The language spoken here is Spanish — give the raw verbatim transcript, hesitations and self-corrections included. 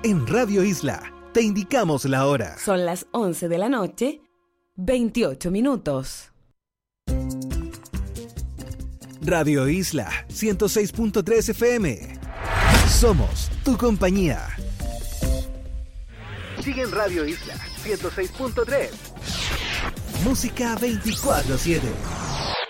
En Radio Isla, te indicamos la hora. Son las once de la noche, veintiocho minutos. Radio Isla, ciento seis punto tres F M. Somos tu compañía. Sigue en Radio Isla, ciento seis punto tres. Música veinticuatro siete.